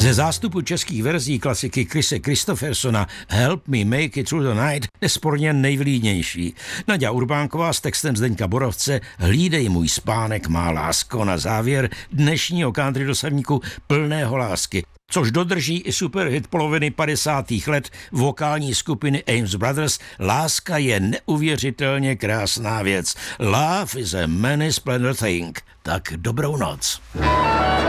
Ze zástupu českých verzí klasiky Krise Kristoffersona Help Me Make It Through the Night nesporně nejvlídnější. Naďa Urbánková s textem Zdeňka Borovce Hlídej můj spánek, má lásko, na závěr dnešního country dosavníku plného lásky, což dodrží i superhit poloviny 50. let vokální skupiny Ames Brothers. Láska je neuvěřitelně krásná věc. Love is a many splendid thing. Tak dobrou noc.